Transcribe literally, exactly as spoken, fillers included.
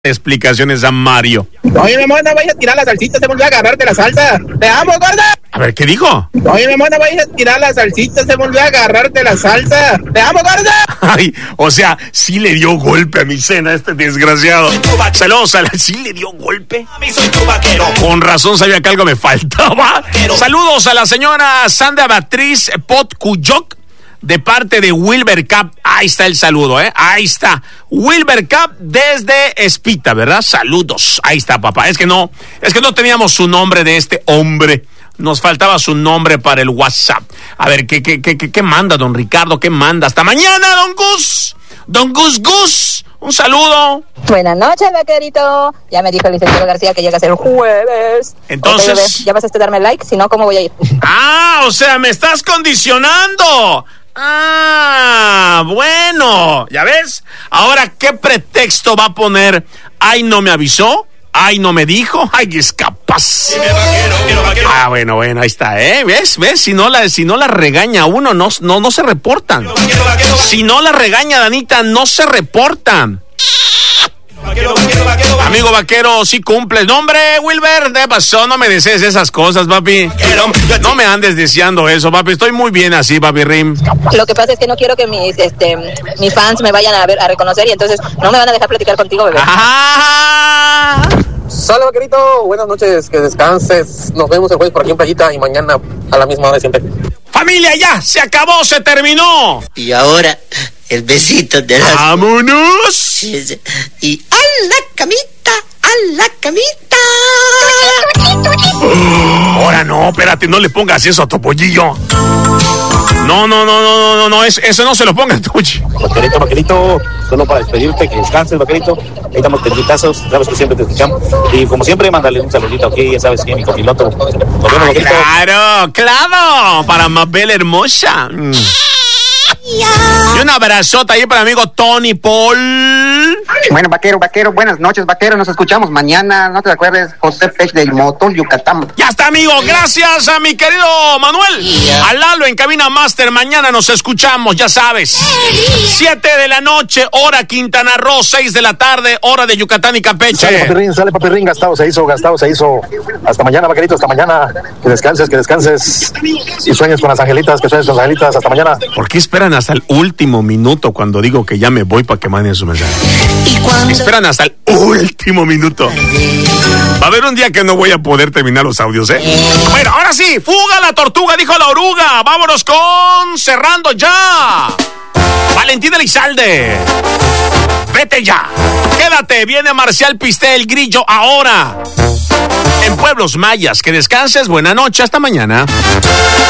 explicaciones a Mario. Oye, mi amor, no vayas a tirar la salsita, se volvió a agarrarte la salsa. ¡Te amo, gorda! A ver, ¿qué dijo? Oye, mi amor, no vayas a tirar la salsita, se volvió a agarrarte la salsa. ¡Te amo, gorda! Ay, o sea, sí le dio golpe a mi cena este desgraciado. Saludos, a la... ¿Sí le dio golpe? Con razón sabía que algo me faltaba. Saludos a la señora Sandra Beatriz Potcuyok, de parte de Wilber Cap. Ahí está el saludo, ¿eh? Ahí está. Wilber Cap desde Espita, ¿verdad? Saludos. Ahí está, papá. Es que no, es que no teníamos su nombre de este hombre. Nos faltaba su nombre para el WhatsApp. A ver, ¿qué, qué, qué, qué, qué manda, don Ricardo? ¿Qué manda? Hasta mañana, don Gus. Don Gus Gus. Un saludo. Buenas noches, vaquerito. Ya me dijo el licenciado García que llegas el jueves. Entonces... Okay, ya vas a este darme like, si no, ¿cómo voy a ir? Ah, o sea, me estás condicionando. Ah, bueno, ¿ya ves? Ahora, ¿qué pretexto va a poner? Ay, no me avisó, ay, no me dijo, ay, es capaz. Ah, bueno, bueno, ahí está, ¿eh? ¿Ves? ¿Ves? Si no la, si no la regaña uno, no, no, no se reportan. Si no la regaña Danita, no se reportan. Vaquero, vaquero, vaquero, vaquero. Amigo vaquero, sí cumples. No, hombre, Wilber, ¿qué pasó? No me desees esas cosas, papi. No me andes deseando eso, papi. Estoy muy bien así, papi Rim. Lo que pasa es que no quiero que mis, este, mis fans me vayan a ver, a reconocer, y entonces no me van a dejar platicar contigo, bebé. ¡Ah! Sale, vaquerito. Buenas noches, que descanses. Nos vemos el jueves por aquí en Playita y mañana a la misma hora de siempre. Familia, ya, se acabó, se terminó. Y ahora... el besito de las... ¡Vámonos! Y a la camita, a la camita. Oh, ahora no, espérate, no le pongas eso a tu pollillo. No, no, no, no, no, no, no, eso, eso no se lo pongas, Tuchi. Vaquerito, vaquerito, solo para despedirte, que descanses, vaquerito. Ahí estamos pendientazos, sabes que siempre te escuchamos. Y como siempre, mándale un saludito aquí, ya sabes que mi copiloto. Nos vemos, Ay, vaquerito. claro, claro, para Mabel hermosa. Mm. Y un abrazota ahí para mi amigo Tony Paul. Bueno, vaquero, vaquero, buenas noches, vaquero. Nos escuchamos mañana. No te acuerdes, José Pech del Motor, Yucatán. Ya está, amigo. Gracias a mi querido Manuel. A Lalo en Cabina Master. Mañana nos escuchamos, ya sabes. Siete de la noche, hora Quintana Roo. Seis de la tarde, hora de Yucatán y Campeche. Sale, papirrín, sale, papirrín. Gastado se hizo, gastado se hizo. Hasta mañana, vaquerito, hasta mañana. Que descanses, que descanses. Y sueñes con las angelitas, que sueñes con las angelitas. Hasta mañana. ¿Por qué esperan hasta el último minuto cuando digo que ya me voy para que manden su mensaje? Esperan hasta el último minuto. Va a haber un día que no voy a poder terminar los audios, ¿eh? Bueno, ahora sí, fuga la tortuga, dijo la oruga. Vámonos con Cerrando Ya. Valentín Elizalde. Vete ya. Quédate, viene Marcial Pisté, el grillo ahora. En Pueblos Mayas, que descanses, buena noche, hasta mañana.